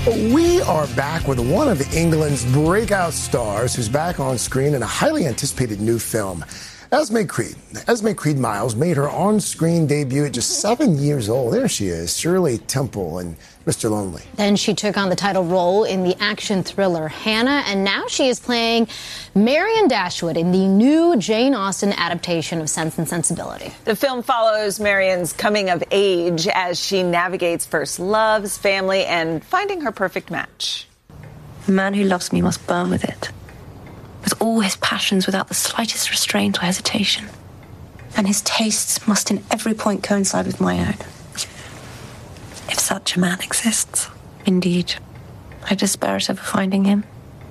We are back with one of England's breakout stars who's back on screen in a highly anticipated new film. Esme Creed. Esme Creed Miles made her on-screen debut at just 7 years old. There she is, Shirley Temple and Mr. Lonely. Then she took on the title role in the action thriller Hannah, and now she is playing Marion Dashwood in the new Jane Austen adaptation of Sense and Sensibility. The film follows Marion's coming of age as she navigates first loves, family, and finding her perfect match. The man who loves me must burn with it, with all his passions without the slightest restraint or hesitation. And his tastes must in every point coincide with my own. If such a man exists, indeed, I despair at ever finding him.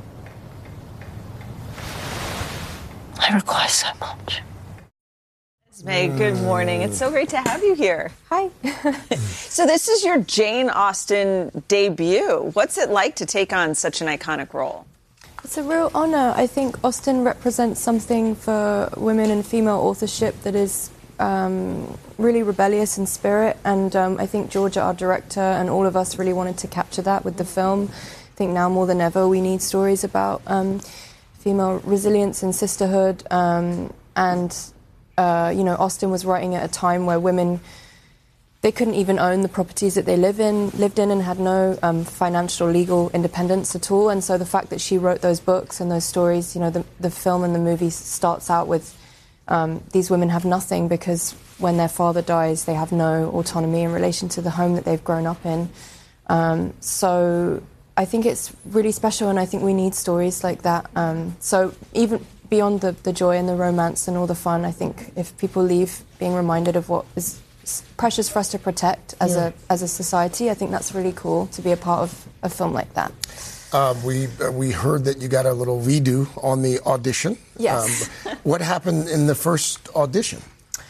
I require so much. Esme, good morning. It's so great to have you here. Hi. So this is your Jane Austen debut. What's it like to take on such an iconic role? It's a real honour. I think Austen represents something for women and female authorship that is really rebellious in spirit, and I think Georgia, our director, and all of us really wanted to capture that with the film. I think now more than ever we need stories about female resilience and sisterhood, and Austen was writing at a time where women, they couldn't even own the properties that they lived in and had no financial, legal independence at all. And so the fact that she wrote those books and those stories, the film and the movie starts out with these women have nothing because when their father dies, they have no autonomy in relation to the home that they've grown up in. So I think it's really special, and I think we need stories like that. So even beyond the joy and the romance and all the fun, I think if people leave being reminded of what is precious for us to protect as a society, I think that's really cool to be a part of a film like that. We heard that you got a little redo on the audition. Yes. What happened in the first audition?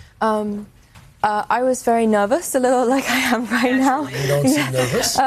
I was very nervous, a little like I am right now. You don't seem nervous.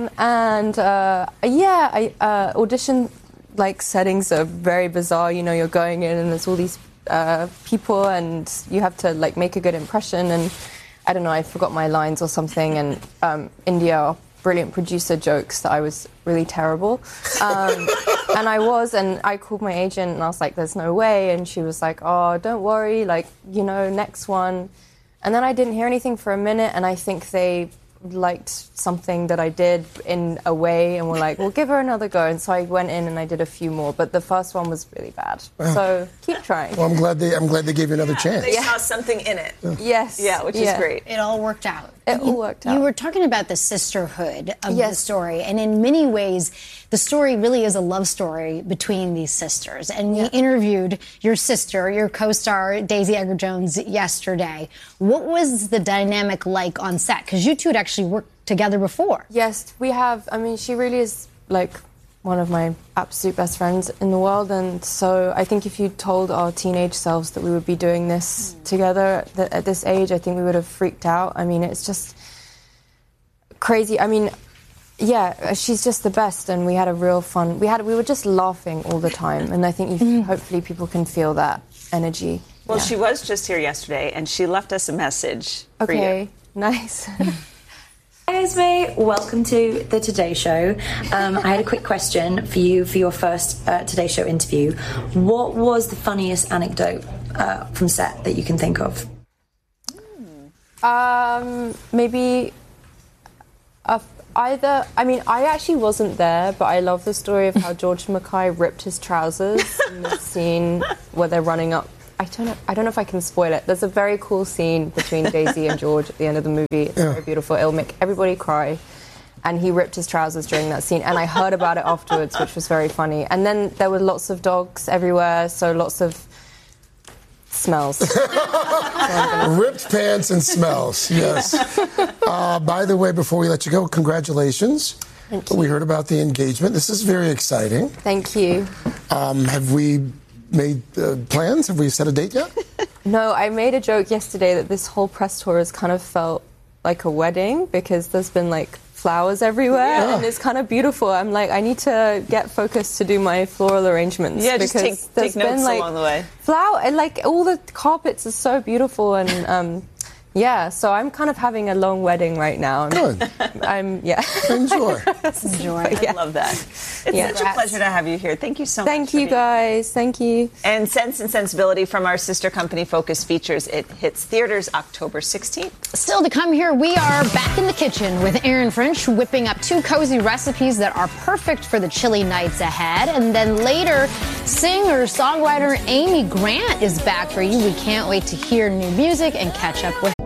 Audition settings are very bizarre. You're going in and there's all these people and you have to make a good impression, and I don't know, I forgot my lines or something, and India, our brilliant producer, jokes that I was really terrible. And I called my agent and I was like, there's no way, and she was like, oh, don't worry, next one. And then I didn't hear anything for a minute, and I think they liked something that I did in a way and were like, we'll give her another go. And so I went in and I did a few more, but the first one was really bad. So keep trying. Well, I'm glad they gave you another chance. They saw something in it. Yes. Yeah, which is great. It all worked out. It all worked out. You were talking about the sisterhood of the story, and in many ways, the story really is a love story between these sisters. And we interviewed your sister, your co-star, Daisy Edgar-Jones, yesterday. What was the dynamic like on set? Because you two had actually worked together before. Yes, we have. I mean, she really is one of my absolute best friends in the world, and so I think if you told our teenage selves that we would be doing this together at this age, I think we would have freaked out. I mean, it's just crazy. I mean, she's just the best, and we had a real fun. We were just laughing all the time, and I think hopefully people can feel that energy. Well, she was just here yesterday, and she left us a message for you. Okay, nice. Hi Esme, welcome to the Today Show. I had a quick question for you for your first Today Show interview. What was the funniest anecdote from set that you can think of? Maybe either. I mean, I actually wasn't there, but I love the story of how George Mackay ripped his trousers in the scene where they're running up. I don't know if I can spoil it. There's a very cool scene between Daisy and George at the end of the movie. It's very beautiful. It'll make everybody cry. And he ripped his trousers during that scene. And I heard about it afterwards, which was very funny. And then there were lots of dogs everywhere, so lots of smells. Ripped pants and smells, yes. By the way, before we let you go, congratulations. Thank you. We heard about the engagement. This is very exciting. Thank you. Have we made plans? Have we set a date yet? No, I made a joke yesterday that this whole press tour has kind of felt like a wedding because there's been flowers everywhere and it's kind of beautiful. I'm like, I need to get focused to do my floral arrangements. Yeah, because just take notes along the way. Flower, and all the carpets are so beautiful, and Yeah, so I'm kind of having a long wedding right now. Good. Enjoy. I love that. It's such a pleasure to have you here. Thank you so much. Thank you, guys. Thank you. And Sense and Sensibility from our sister company Focus Features. It hits theaters October 16th. Still to come here, we are back in the kitchen with Aaron French whipping up 2 cozy recipes that are perfect for the chilly nights ahead. And then later, singer-songwriter Amy Grant is back for you. We can't wait to hear new music and catch up with